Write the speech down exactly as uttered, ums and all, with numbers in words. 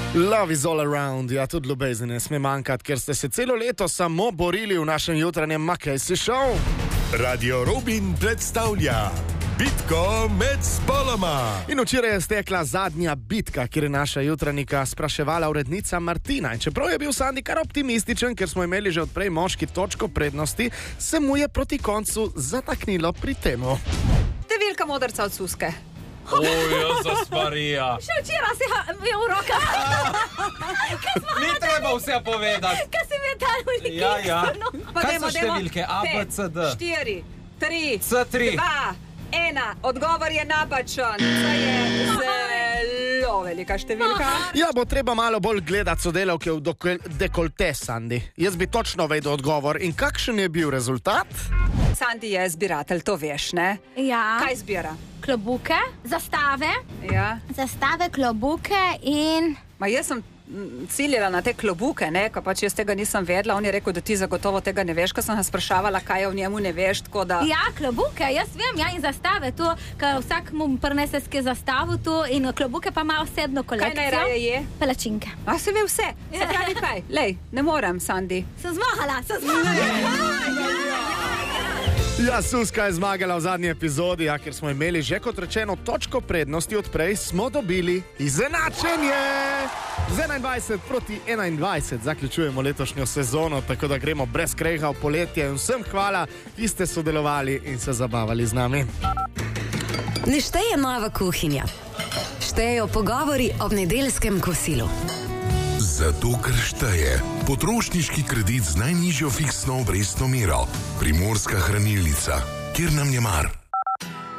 Love is all around, ja, tudi ljubezen ne sme manjkati, ker ste se celo leto samo borili v našem jutranjem Makejsi show. Radio Robin predstavlja bitko med spoloma. In včeraj je stekla zadnja bitka, kjer je naša jutranjika spraševala urednica Martina. In čeprav je bil Sandi kar optimističen, ker smo imeli že odprej moški točko prednosti, se mu je proti koncu zataknilo pri temu. Številka modrca od Suske. O, Jezus Marija. Še včeraj si imel v rokah. Ni treba vse povedati. Kaj si mi je dal v neki? Ja, ja. Pa Kaj dajmo, so dajmo. številke? A, B, C, D. Štiri, tri, C tri. dva, ena. Odgovor je napačen. To je zelo velika številka. Ja, bo treba malo bolj gledati sodelavke v doke- dekolte, Sandi. Jaz bi točno vedel odgovor. In kakšen je bil rezultat? Sandi je zbiratelj, to veš, ne? Ja, Kaj zbira? klobuke, zastave, Ja. zastave, klobuke in... Ma jaz sem mm, ciljala na te klobuke, ne, ko pač jaz tega nisem vedela. On je rekel, da ti zagotovo tega ne veš, ko sem ga sprašavala, kaj je v njemu ne veš, tako da... Ja, klobuke, jaz vem, ja, in zastave, to, ker vsak mu prinese ske zastavu tu in klobuke pa ima osebno Kaj kolekcijo. najraje je? Palačinke. A se ve vse. Se pravi kaj? Lej, ne morem, Sandi. Sem zmagala, sem zmagala. Ja, Suska je zmagala v zadnji epizodi, ja, ker smo imeli že kot rečeno točko prednosti odprej, smo dobili izenačenje! Z enaindvajset proti enaindvajset zaključujemo letošnjo sezono, tako da gremo brez kreha v poletje in vsem hvala, ki ste sodelovali in se zabavali z nami. Ne šteje nova kuhinja. Štejejo pogovori ob nedeljskem kosilu. Zato, ker šteje potrošniški kredit z najnižjo fiksno obrestno mero. Primorska hranilnica, kjer nam je mar.